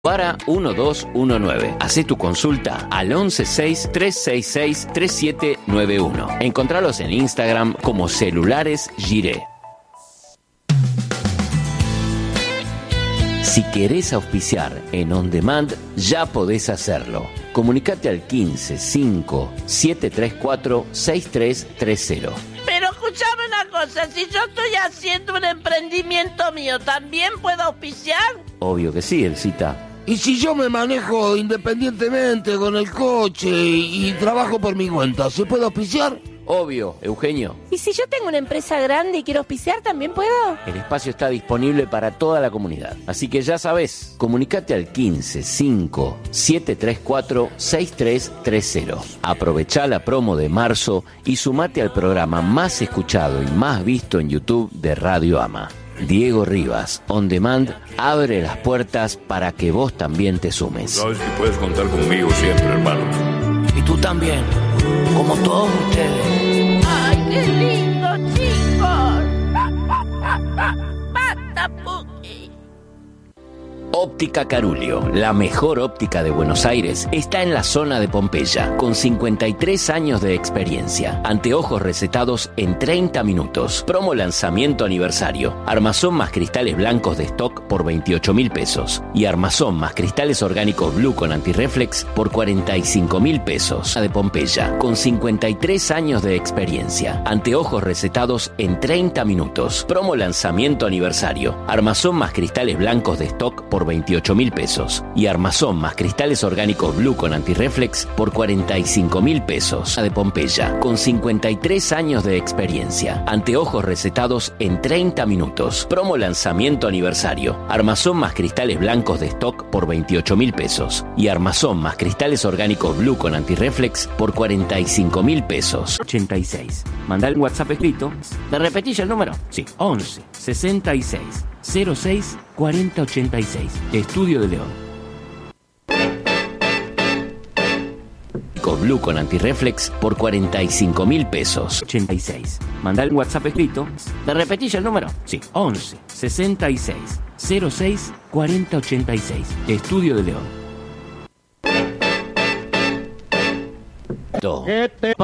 Para 1219. Hacé tu consulta al 116-366-3791. Encontralos en Instagram como Celulares Giré. Si querés auspiciar en On Demand, ya podés hacerlo. Comunicate al 15-5-734-6330. Pero escuchame una cosa, si yo estoy haciendo un emprendimiento mío, ¿también puedo auspiciar? Obvio que sí, Elcita. ¿Y si yo me manejo independientemente con el coche y trabajo por mi cuenta, se puede auspiciar? Obvio, Eugenio. ¿Y si yo tengo una empresa grande y quiero auspiciar, también puedo? El espacio está disponible para toda la comunidad. Así que ya sabés, comunicate al 15-5-734-6330. Aprovechá la promo de marzo y sumate al programa más escuchado y más visto en YouTube de Radio Ama. Diego Rivas, On Demand, abre las puertas para que vos también te sumes. Sabes que puedes contar conmigo siempre, hermano. Y tú también, como todos ustedes. ¡Ay, qué lindo, chicos! ¡Basta, Puki! Óptica Carulio, la mejor óptica de Buenos Aires, está en la zona de Pompeya, con 53 años de experiencia. Anteojos recetados en 30 minutos. Promo lanzamiento aniversario. Armazón más cristales blancos de stock por 28.000 pesos. Y armazón más cristales orgánicos Blue con antirreflex por 45.000 pesos. De Pompeya, con 53 años de experiencia. Anteojos recetados en 30 minutos. Promo lanzamiento aniversario. Armazón más cristales blancos de stock por 28.000 pesos. Y armazón más cristales orgánicos Blue con antirreflex por 45.000 pesos. De Pompeya, con 53 años de experiencia. Anteojos recetados en 30 minutos. Promo lanzamiento aniversario. Armazón más cristales blancos de stock por 28.000 pesos. Y armazón más cristales orgánicos Blue con antirreflex por 45.000 pesos. 86. Mandá un WhatsApp escrito. ¿Me repetís el número? Sí. 11 66 06 40 86. Estudio de León. Blue con antirreflex por 45.000 pesos. 86. Mandá el WhatsApp escrito. ¿Me repetís el número? Sí. 11 66 06 40 86. Estudio de León.